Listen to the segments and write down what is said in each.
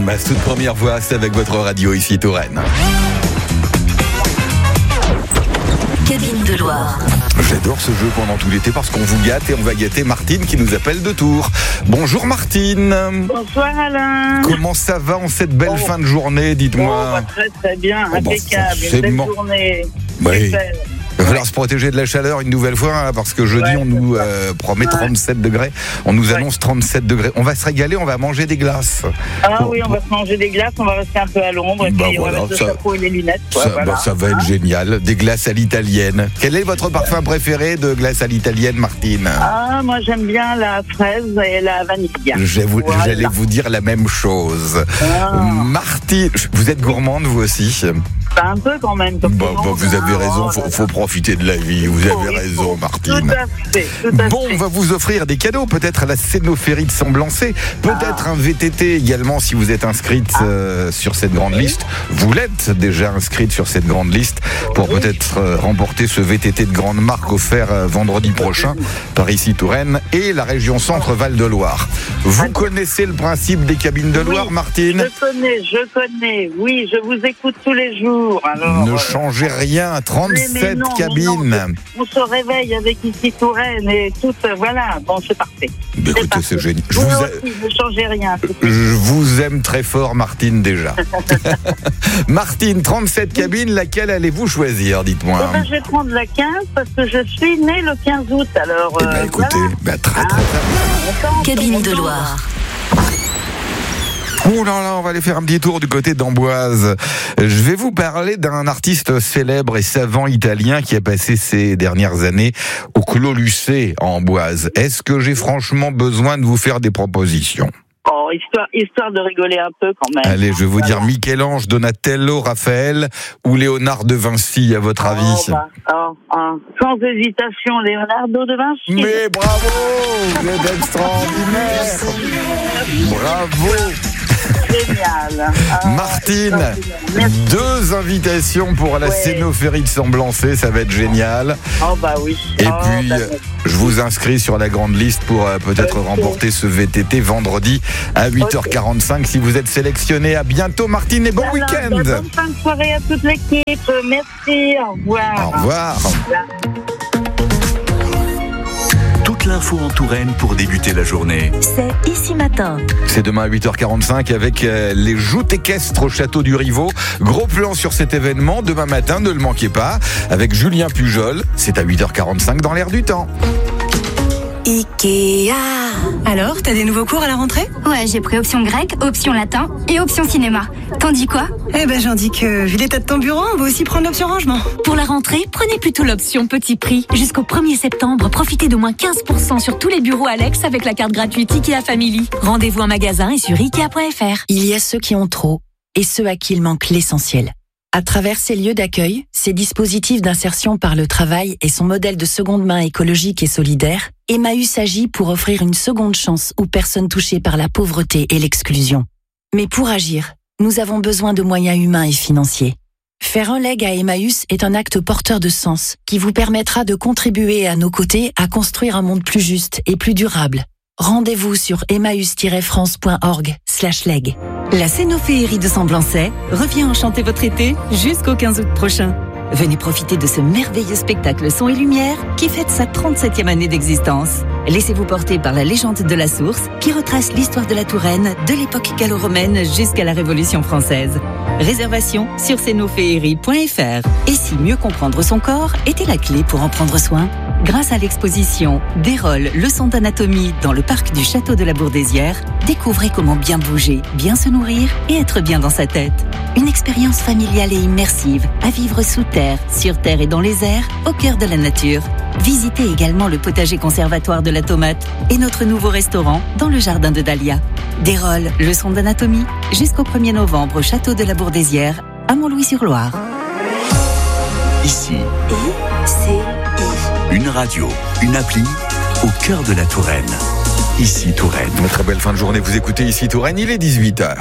Ma toute première voix, c'est avec votre radio ici Touraine. Cabine de Loire. J'adore ce jeu pendant tout l'été parce qu'on vous gâte et on va gâter Martine qui nous appelle de Tours. Bonjour Martine. Bonsoir Alain. Comment ça va en cette belle fin de journée, dites-moi? Très très bien, impeccable, une belle journée. Oui. Il va falloir se protéger de la chaleur une nouvelle fois, hein, parce que jeudi, on nous promet 37 degrés. On nous annonce 37 degrés. On va se régaler, on va manger des glaces. Oui, on va se manger des glaces, on va rester un peu à l'ombre, et puis on va mettre le chapeau et les lunettes. Ça va être génial. Des glaces à l'italienne. Quel est votre parfum préféré de glace à l'italienne, Martine? Moi j'aime bien la fraise et la vanille. J'allais vous dire la même chose. Martine, vous êtes gourmande, vous aussi? Un peu quand même. Vous avez raison, faut profiter de la vie. Vous avez raison, Martine. Tout à fait. On va vous offrir des cadeaux, peut-être la Cénophérie de Semblancé, peut-être un VTT également si vous êtes inscrite sur cette grande liste. Vous l'êtes déjà inscrite sur cette grande liste pour peut-être remporter ce VTT de grande marque offert vendredi prochain par ici Touraine et la région Centre Val-de-Loire. Vous connaissez le principe des cabines de Loire, Martine? Je connais. Oui, je vous écoute tous les jours. Alors, ne changez rien, 37 cabines. On se réveille avec ici Touraine et tout, voilà, bon, c'est parfait. Écoutez, c'est génial. Ne changez rien. Je vous aime très fort, Martine, déjà. Martine, 37 cabines, laquelle allez-vous choisir, dites-moi? Je vais prendre la 15 parce que je suis née le 15 août, alors... écoutez, très bien. Cabine de Loire. Oh là là, on va aller faire un petit tour du côté d'Amboise. Je vais vous parler d'un artiste célèbre et savant italien qui a passé ces dernières années au Clos Lucé à Amboise. Est-ce que j'ai franchement besoin de vous faire des propositions? Histoire de rigoler un peu quand même. Allez, je vais vous dire Michel-Ange, Donatello, Raphaël ou Léonard de Vinci, à votre avis? Sans hésitation, Leonardo de Vinci. Mais bravo, vous êtes extraordinaire. Bravo. Génial. Martine, 2 invitations pour la Cénophérie de Semblancé, ça va être génial. Oui. Et puis, je vous inscris sur la grande liste pour peut-être remporter ce VTT vendredi à 8h45 si vous êtes sélectionné. À bientôt Martine et bon week-end. Bonne fin de soirée à toute l'équipe. Merci, au revoir. Au revoir. Toute l'info en Touraine pour débuter la journée. C'est ici matin. C'est demain à 8h45 avec les joutes équestres au château du Rivaux. Gros plan sur cet événement demain matin, ne le manquez pas, avec Julien Pujol. C'est à 8h45 dans l'air du temps. Ikea. Alors, t'as des nouveaux cours à la rentrée? Ouais, j'ai pris option grec, option latin et option cinéma. T'en dis quoi? J'en dis que, vu l'état de ton bureau, on va aussi prendre l'option rangement. Pour la rentrée, prenez plutôt l'option petit prix. Jusqu'au 1er septembre, profitez de moins 15% sur tous les bureaux Alex avec la carte gratuite Ikea Family. Rendez-vous en magasin et sur Ikea.fr. Il y a ceux qui ont trop et ceux à qui il manque l'essentiel. À travers ces lieux d'accueil, ces dispositifs d'insertion par le travail et son modèle de seconde main écologique et solidaire, Emmaüs agit pour offrir une seconde chance aux personnes touchées par la pauvreté et l'exclusion. Mais pour agir, nous avons besoin de moyens humains et financiers. Faire un leg à Emmaüs est un acte porteur de sens qui vous permettra de contribuer à nos côtés à construire un monde plus juste et plus durable. Rendez-vous sur emmaüs-france.org/leg. La Cénophérie de Semblancé revient enchanter votre été jusqu'au 15 août prochain. Venez profiter de ce merveilleux spectacle son et lumière qui fête sa 37e année d'existence. Laissez-vous porter par la légende de la source qui retrace l'histoire de la Touraine de l'époque gallo-romaine jusqu'à la Révolution française. Réservation sur cénophérie.fr. Et si mieux comprendre son corps était la clé pour en prendre soin? Grâce à l'exposition Desrolles, leçons d'anatomie dans le parc du château de la Bourdesière, découvrez comment bien bouger, bien se nourrir et être bien dans sa tête. Une expérience familiale et immersive à vivre sous terre, sur terre et dans les airs, au cœur de la nature. Visitez également le potager conservatoire de la tomate et notre nouveau restaurant dans le jardin de Dahlia. Desrolles, leçons d'anatomie, jusqu'au 1er novembre au château de la Bourdesière, à Montlouis-sur-Loire. Ici, une radio, une appli, au cœur de la Touraine. Ici Touraine. Une très belle fin de journée, vous écoutez Ici Touraine, il est 18h.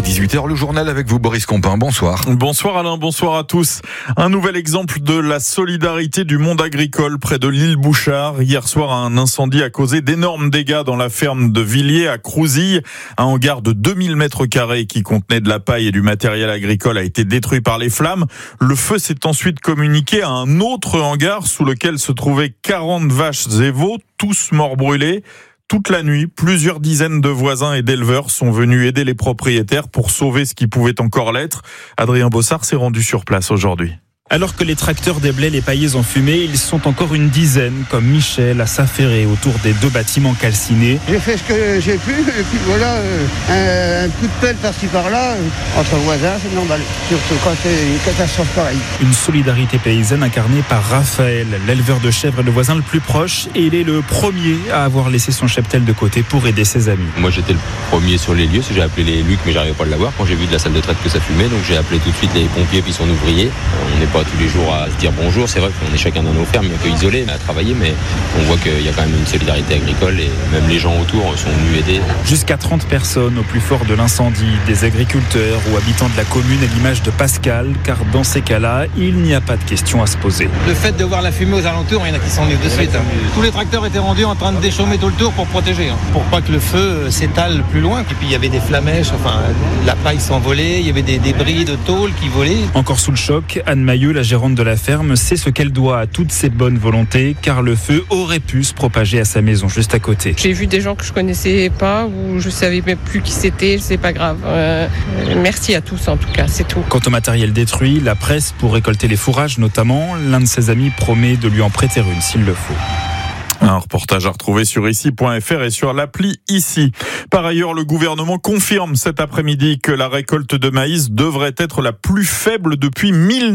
18h, le journal avec vous, Boris Compin. Bonsoir. Bonsoir Alain, bonsoir à tous. Un nouvel exemple de la solidarité du monde agricole près de l'île Bouchard. Hier soir, un incendie a causé d'énormes dégâts dans la ferme de Villiers à Crouzille. Un hangar de 2000 mètres carrés qui contenait de la paille et du matériel agricole a été détruit par les flammes. Le feu s'est ensuite communiqué à un autre hangar sous lequel se trouvaient 40 vaches et veaux, tous morts brûlés. Toute la nuit, plusieurs dizaines de voisins et d'éleveurs sont venus aider les propriétaires pour sauver ce qui pouvait encore l'être. Adrien Bossard s'est rendu sur place aujourd'hui. Alors que les tracteurs déblaient les paillets en fumée, ils sont encore une dizaine, comme Michel, à s'affairer autour des 2 bâtiments calcinés. J'ai fait ce que j'ai pu, et puis voilà, un coup de pelle par-ci par-là, entre voisins, c'est normal, surtout quand c'est une catastrophe pareille. Une solidarité paysanne incarnée par Raphaël, l'éleveur de chèvres et le voisin le plus proche, et il est le premier à avoir laissé son cheptel de côté pour aider ses amis. Moi j'étais le premier sur les lieux, j'ai appelé les Luc, mais j'arrivais pas à l'avoir quand j'ai vu de la salle de traite que ça fumait, donc j'ai appelé tout de suite les pompiers puis son ouvrier. On n'est pas tous les jours à se dire bonjour, c'est vrai qu'on est chacun dans nos fermes, un peu isolés à travailler, mais on voit qu'il y a quand même une solidarité agricole et même les gens autour sont venus aider. Jusqu'à 30 personnes au plus fort de l'incendie, des agriculteurs ou habitants de la commune à l'image de Pascal, car dans ces cas-là, il n'y a pas de question à se poser. Le fait de voir la fumée aux alentours, il y en a qui sont venus de suite. Tous les tracteurs étaient rendus en train de déchaumer tout le tour pour protéger, pour pas que le feu s'étale plus loin. Et puis il y avait des flamèches, la paille s'envolait, il y avait des débris de tôle qui volaient. Encore sous le choc, Anne Mailleux, la gérante de la ferme, sait ce qu'elle doit à toutes ses bonnes volontés, car le feu aurait pu se propager à sa maison juste à côté. J'ai vu des gens que je connaissais pas ou je savais même plus qui c'était, c'est pas grave. Merci à tous en tout cas, c'est tout. Quant au matériel détruit, la presse pour récolter les fourrages notamment, l'un de ses amis promet de lui en prêter une s'il le faut. Un reportage à retrouver sur ici.fr et sur l'appli Ici. Par ailleurs, le gouvernement confirme cet après-midi que la récolte de maïs devrait être la plus faible depuis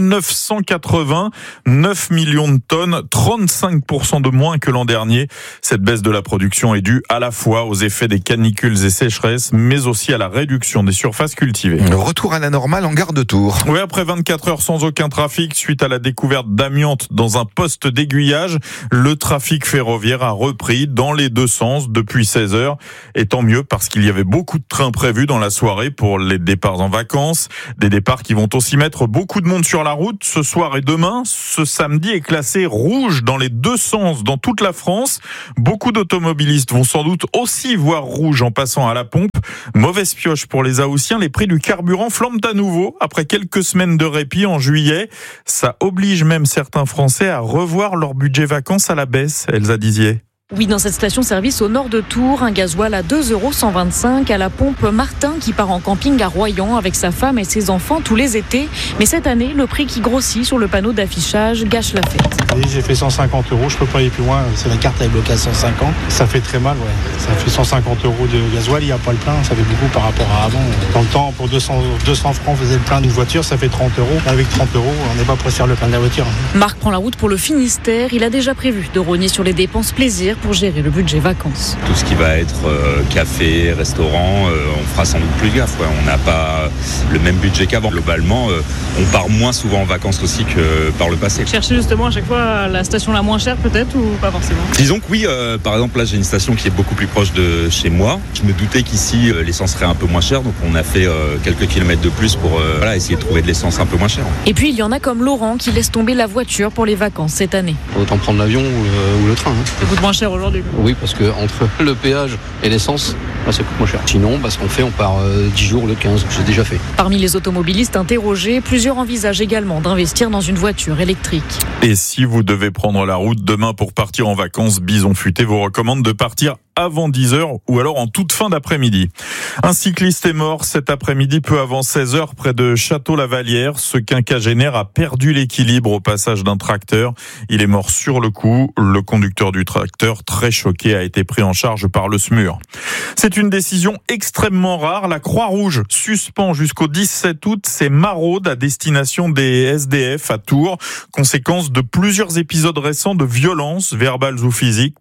1980. 9 millions de tonnes, 35% de moins que l'an dernier. Cette baisse de la production est due à la fois aux effets des canicules et sécheresses, mais aussi à la réduction des surfaces cultivées. Le retour à la normale en gare de Tours. Oui, après 24 heures sans aucun trafic, suite à la découverte d'amiante dans un poste d'aiguillage, le trafic ferroviaire a repris dans les deux sens depuis 16 heures. Et tant mieux parce qu'il y avait beaucoup de trains prévus dans la soirée pour les départs en vacances. Des départs qui vont aussi mettre beaucoup de monde sur la route ce soir et demain. Ce samedi est classé rouge dans les deux sens dans toute la France. Beaucoup d'automobilistes vont sans doute aussi voir rouge en passant à la pompe. Mauvaise pioche pour les Haussiens. Les prix du carburant flambent à nouveau après quelques semaines de répit en juillet. Ça oblige même certains Français à revoir leur budget vacances à la baisse. Elsa Dizier. Oui, dans cette station-service au nord de Tours, un gasoil à 2,125 € à la pompe. Martin qui part en camping à Royan avec sa femme et ses enfants tous les étés. Mais cette année, le prix qui grossit sur le panneau d'affichage gâche la fête. Oui, j'ai fait 150 €, je peux pas aller plus loin. C'est la carte avec bloqué à 150. Ça fait très mal, ouais. Ça fait 150 € de gasoil, il n'y a pas le plein. Ça fait beaucoup par rapport à avant. Dans le temps, pour 200 francs, on faisait le plein d'une voiture, ça fait 30 €. Avec 30 €, on n'est pas prêt à faire le plein de la voiture. Marc prend la route pour le Finistère. Il a déjà prévu de rogner sur les dépenses plaisir pour gérer le budget vacances. Tout ce qui va être café, restaurant, on fera sans doute plus gaffe. Ouais. On n'a pas le même budget qu'avant. Globalement, on part moins souvent en vacances aussi que par le passé. Chercher justement à chaque fois la station la moins chère peut-être ou pas forcément? Disons que oui, par exemple là j'ai une station qui est beaucoup plus proche de chez moi. Je me doutais qu'ici l'essence serait un peu moins chère, donc on a fait quelques kilomètres de plus pour essayer de trouver de l'essence un peu moins chère. Et puis il y en a comme Laurent qui laisse tomber la voiture pour les vacances cette année. Autant prendre l'avion ou le train. Ça coûte moins cher aujourd'hui. Oui, parce que entre le péage et l'essence, ça coûte moins cher. Sinon, ce qu'on fait, on part 10 jours le 15, j'ai déjà fait. Parmi les automobilistes interrogés, plusieurs envisagent également d'investir dans une voiture électrique. Et si vous devez prendre la route demain pour partir en vacances, Bison Futé vous recommande de partir avant 10h ou alors en toute fin d'après-midi. Un cycliste est mort cet après-midi peu avant 16h près de Château-la-Vallière. Ce quinquagénaire a perdu l'équilibre au passage d'un tracteur. Il est mort sur le coup. Le conducteur du tracteur, très choqué, a été pris en charge par le SMUR. C'est une décision extrêmement rare. La Croix-Rouge suspend jusqu'au 17 août ses maraudes à destination des SDF à Tours, conséquence de plusieurs épisodes récents de violences verbales ou physiques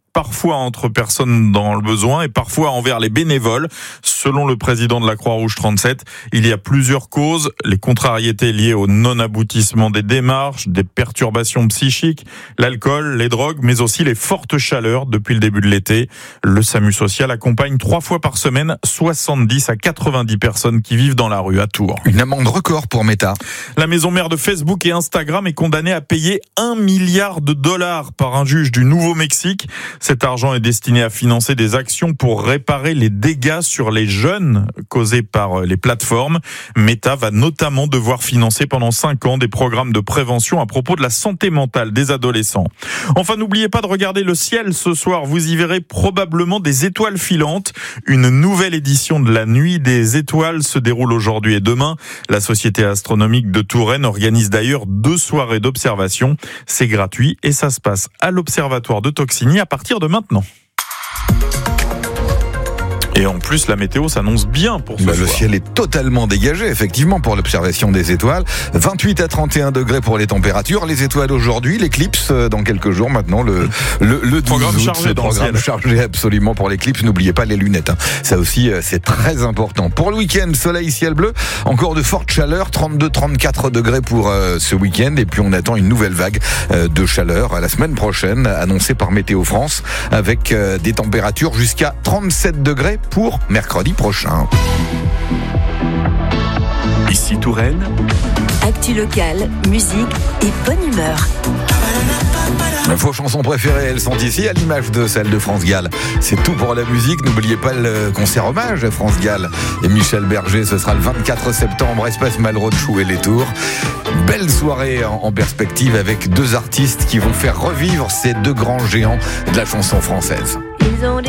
parfois entre personnes dans le besoin et parfois envers les bénévoles. Selon le président de la Croix-Rouge 37, il y a plusieurs causes. Les contrariétés liées au non-aboutissement des démarches, des perturbations psychiques, l'alcool, les drogues, mais aussi les fortes chaleurs depuis le début de l'été. Le SAMU social accompagne 3 fois par semaine 70 à 90 personnes qui vivent dans la rue à Tours. Une amende record pour Meta. La maison mère de Facebook et Instagram est condamnée à payer $1 milliard par un juge du Nouveau-Mexique. Cet argent est destiné à financer des actions pour réparer les dégâts sur les jeunes causés par les plateformes. Meta va notamment devoir financer pendant 5 ans des programmes de prévention à propos de la santé mentale des adolescents. Enfin, n'oubliez pas de regarder le ciel ce soir. Vous y verrez probablement des étoiles filantes. Une nouvelle édition de la Nuit des étoiles se déroule aujourd'hui et demain. La Société astronomique de Touraine organise d'ailleurs 2 soirées d'observation. C'est gratuit et ça se passe à l'Observatoire de Toxigny à partir de maintenant. Et en plus, la météo s'annonce bien pour ce soir. Le ciel est totalement dégagé, effectivement, pour l'observation des étoiles. 28 à 31 degrés pour les températures. Les étoiles aujourd'hui, l'éclipse dans quelques jours maintenant, le 12 programme août. chargé dans programme le ciel. chargé absolument pour l'éclipse. N'oubliez pas les lunettes. Ça aussi, c'est très important. Pour le week-end, soleil, ciel bleu. Encore de fortes chaleurs, 32-34 degrés pour ce week-end. Et puis on attend une nouvelle vague de chaleur à la semaine prochaine, annoncée par Météo France, avec des températures jusqu'à 37 degrés pour mercredi prochain. Ici Touraine. Actu locale, musique et bonne humeur. Vos chansons préférées, elles sont ici, à l'image de celle de France Gall. C'est tout pour la musique. N'oubliez pas le concert hommage à France Gall et Michel Berger. Ce sera le 24 septembre, espace Malraux de Chouet les Tours. Belle soirée en perspective avec 2 artistes qui vont faire revivre ces 2 grands géants de la chanson française. Ils ont des